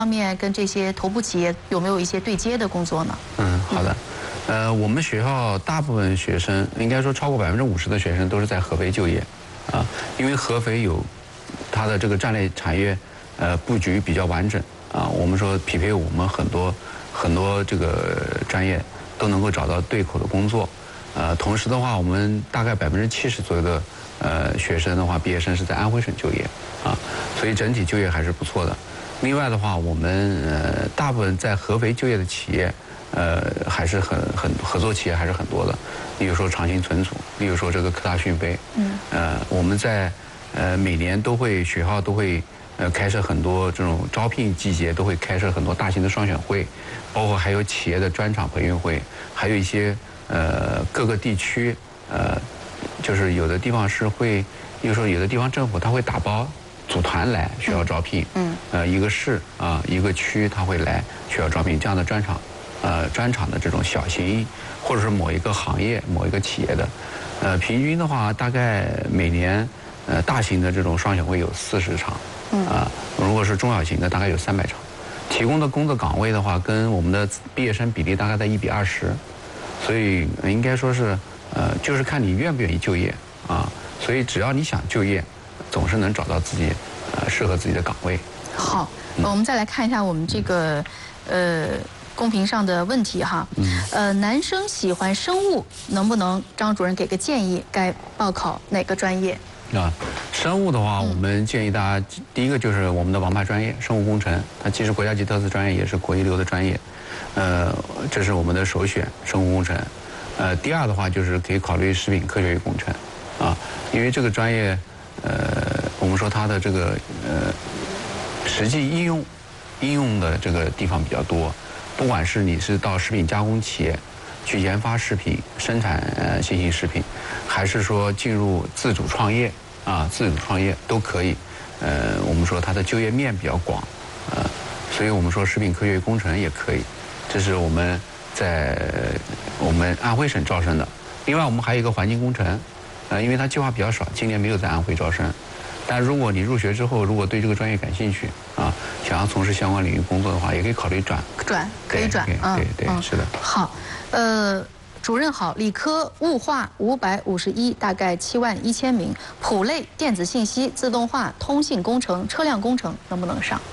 方面跟这些头部企业有没有一些对接的工作呢？ 好的。我们学校大部分学生，应该说超过50%的学生都是在合肥就业，因为合肥有它的这个战略产业布局比较完整我们说匹配我们很多这个专业都能够找到对口的工作，同时的话，我们大概70%左右的学生的话，毕业生是在安徽省就业所以整体就业还是不错的。另外的话，我们大部分在合肥就业的企业。还是很合作企业还是很多的，例如说长兴存储，例如说这个科大讯飞，我们在每年学校都会开设很多这种招聘季节都会开设很多大型的双选会，包括还有企业的专场培训会，还有一些各个地区就是有的地方是会，例如说有的地方政府他会打包组团来学校招聘，一个市一个区他会来学校招聘这样的专场的这种小型，或者是某一个行业、某一个企业的，平均的话，大概每年，大型的这种双选会有40场，如果是中小型的，大概有300场。提供的工作岗位的话，跟我们的毕业生比例大概在1比20，所以应该说是，就是看你愿不愿意就业所以只要你想就业，总是能找到自己适合自己的岗位。 好，我们再来看一下我们这个公屏上的问题哈，男生喜欢生物，能不能张主任给个建议？该报考哪个专业？ 生物的话，我们建议大家第一个就是我们的王牌专业生物工程，它既是国家级特色专业，也是国一流的专业，这是我们的首选生物工程。第二的话就是可以考虑食品科学与工程因为这个专业我们说它的这个实际应用的这个地方比较多。不管是你是到食品加工企业去研发食品、生产新型食品，还是说进入自主创业都可以。我们说它的就业面比较广，所以我们说食品科学与工程也可以。这是我们在我们安徽省招生的。另外，我们还有一个环境工程，因为它计划比较少，今年没有在安徽招生。但如果你入学之后，如果对这个专业感兴趣想要从事相关领域工作的话，也可以考虑可以转对，是的。 好，主任好，理科物化551，大概71000名，普类电子信息、自动化、通信工程、车辆工程能不能上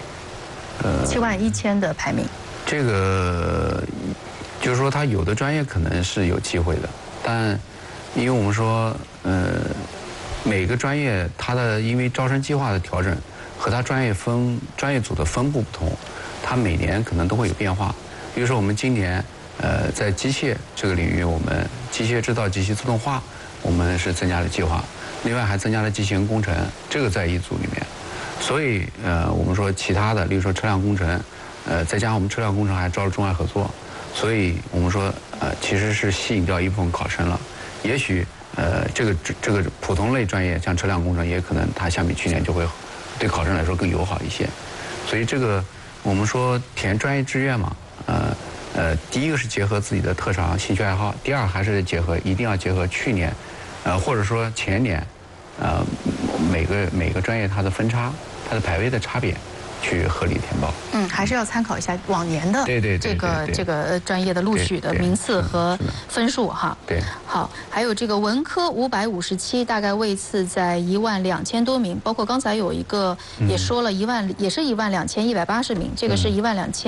？71000的排名。 这个就是说，它有的专业可能是有机会的，但因为我们说每个专业它的因为招生计划的调整和它专业组的分布不同，它每年可能都会有变化。比如说我们今年在机械这个领域，我们机械制造、机器自动化，我们是增加了计划，另外还增加了机器人工程，这个在一组里面。所以我们说其他的，例如说车辆工程，再加上我们车辆工程还招了中外合作，所以我们说其实是吸引掉一部分考生了。也许这个普通类专业像车辆工程，也可能它相比去年就会对考生来说更友好一些。所以这个我们说填专业志愿嘛，第一个是结合自己的特长、兴趣爱好，第二还是一定要结合去年，或者说前年，每个专业它的分差、它的排位的差别，去合理填报。 还是要参考一下往年的这个专业的录取的名次和分数哈。 对。 好，还有这个文科557，大概位次在12000多名，包括刚才有一个也说了也是12180名，这个是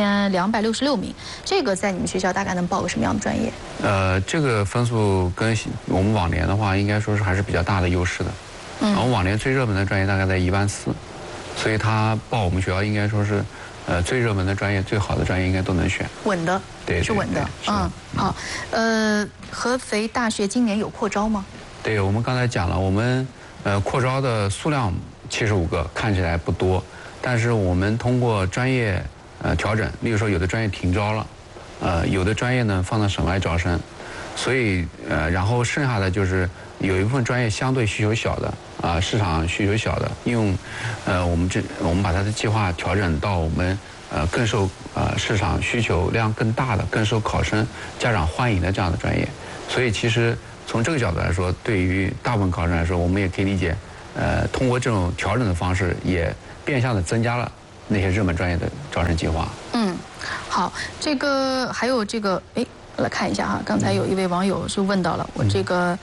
12266名。这个在你们学校大概能报个什么样的专业？ 这个分数跟我们往年的话，应该说是还是比较大的优势的。我们往年最热门的专业大概在14000。所以他报我们学校应该说是，最热门的专业、最好的专业应该都能选。 稳的， 对， 是稳的。好，合肥大学今年有扩招吗？ 对，我们刚才讲了，我们扩招的数量75个，看起来不多，但是我们通过专业调整，例如说有的专业停招了，有的专业呢放到省外招生，所以然后剩下的就是有一部分专业相对需求小的。市场需求小的，用我们把它的计划调整到我们更受市场需求量更大的、更受考生家长欢迎的这样的专业。所以其实从这个角度来说，对于大部分考生来说，我们也可以理解，通过这种调整的方式，也变相的增加了那些热门专业的招生计划。 好，这个还有这个，哎，来看一下哈，刚才有一位网友就问到了我这个。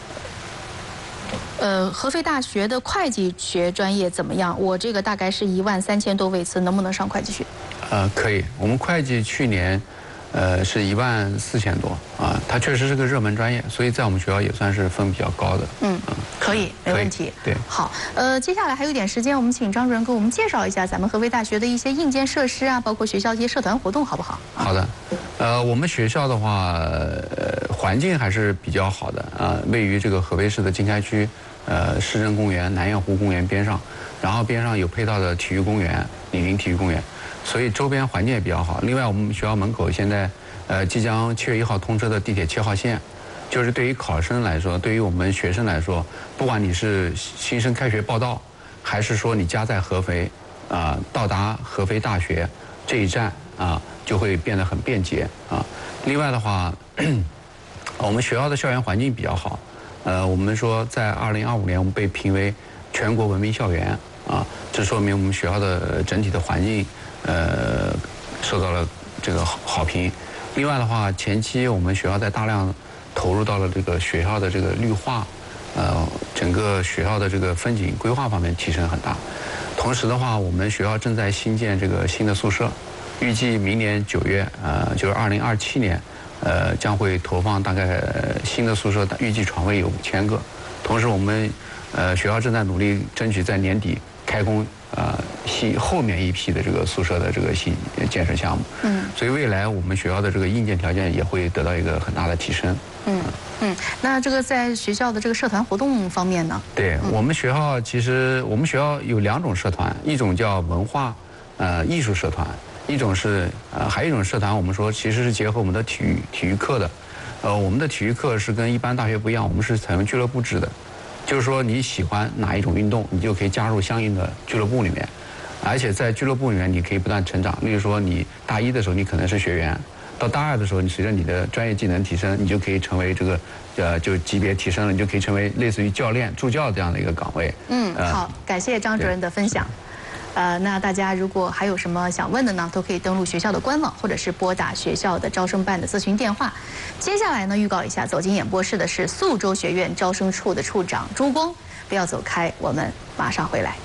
合肥大学的会计学专业怎么样？我这个大概是13000多位次，能不能上会计学？ 可以。我们会计去年，是14000多啊，它确实是个热门专业，所以在我们学校也算是分比较高的。 可以，没问题。 对， 好，接下来还有一点时间，我们请张主任给我们介绍一下咱们合肥大学的一些硬件设施啊，包括学校一些社团活动，好不好？ 好的。我们学校的话，环境还是比较好的啊，位于这个合肥市的经开区。市政公园、南苑湖公园边上，然后边上有配套的体育公园、李林体育公园，所以周边环境也比较好。另外，我们学校门口现在即将7月1号通车的地铁7号线，就是对于考生来说，对于我们学生来说，不管你是新生开学报到，还是说你家在合肥，到达合肥大学这一站就会变得很便捷啊。另外的话，我们学校的校园环境比较好。我们说在2025年我们被评为全国文明校园啊，这说明我们学校的整体的环境受到了这个好评。另外的话，前期我们学校在大量投入到了这个学校的这个绿化，整个学校的这个风景规划方面提升很大。同时的话，我们学校正在新建这个新的宿舍，预计明年9月，就是2027年。将会投放大概新的宿舍，预计床位有5000个。同时，我们学校正在努力争取在年底开工后面一批的这个宿舍的这个新建设项目。所以未来我们学校的这个硬件条件也会得到一个很大的提升。 那这个在学校的这个社团活动方面呢？ 对我们学校，其实我们学校有2种社团，一种叫文化艺术社团。一种是还有一种社团，我们说其实是结合我们的体育课的，我们的体育课是跟一般大学不一样，我们是采用俱乐部制的，就是说你喜欢哪一种运动，你就可以加入相应的俱乐部里面，而且在俱乐部里面你可以不断成长。例如说你大1的时候你可能是学员，到大2的时候，你随着你的专业技能提升，你就可以成为这个就级别提升了，你就可以成为类似于教练、助教这样的一个岗位。 好，感谢张主任的分享。那大家如果还有什么想问的呢，都可以登录学校的官网，或者是拨打学校的招生办的咨询电话。接下来呢，预告一下，走进演播室的是宿州学院招生处的处长朱光，不要走开，我们马上回来。